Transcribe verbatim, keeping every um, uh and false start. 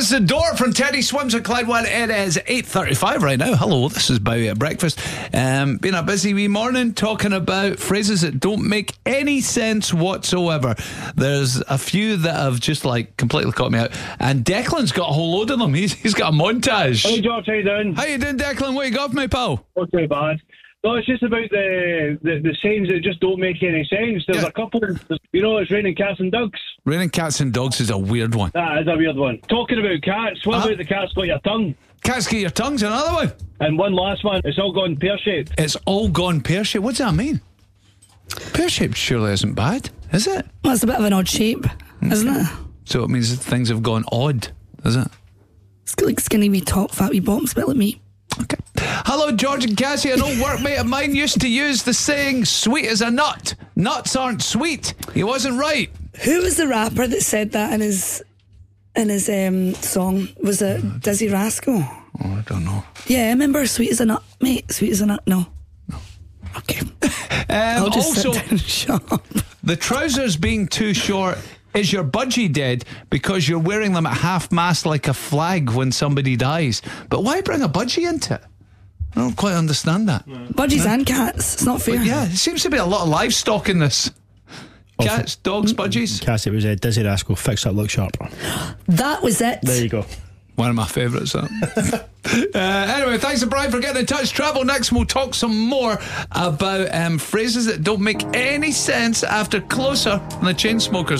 Close the door from Teddy Swims at Clyde One. It is eight thirty-five right now. Hello, this is Bowie at Breakfast. Um, been a busy wee morning talking about phrases that don't make any sense whatsoever. There's a few that have just like completely caught me out, and Declan's got a whole load of them. He's, he's got a montage. Hey George, how you doing? How you doing, Declan? What you got for me, pal? Not too bad. No, it's just about the, the, the sayings that just don't make any sense. There's Yeah. a couple, you know, it's raining cats and dogs. Raining cats and dogs is a weird one. That is a weird one. Talking about cats, what Uh-huh. about the cat's got your tongue? Cats get your tongue's another one. And one last one, it's all gone pear-shaped. It's all gone pear-shaped. What does that mean? Pear-shaped surely isn't bad, is it? Well, it's a bit of an odd shape, isn't it? So it means that things have gone odd, is it? It's got like skinny wee top, fat wee bottoms, a bit like me. Okay. Hello, George and Cassie. An old workmate of mine used to use the saying, sweet as a nut. Nuts aren't sweet. He wasn't right. Who was the rapper that said that in his in his um, song? Was it Dizzy Rascal? Oh, I don't know. Yeah, I remember Sweet as a Nut, mate. Sweet as a Nut. No. No. Okay. Um, I'll just also, sit down and shut up. the trousers being too short. Is your budgie dead because you're wearing them at half mast like a flag when somebody dies? But why bring a budgie into it? I don't quite understand that. Budgies and cats. It's not fair. But yeah, it seems to be a lot of livestock in this. Cats, dogs, budgies. Cass, it was uh, Dizzy Rascal, Fix Up, Look Sharp. That was it. There you go. One of my favourites. uh, anyway, thanks to Brian for getting in touch. Travel next, and we'll talk some more about um, phrases that don't make any sense after Closer and the Chainsmokers.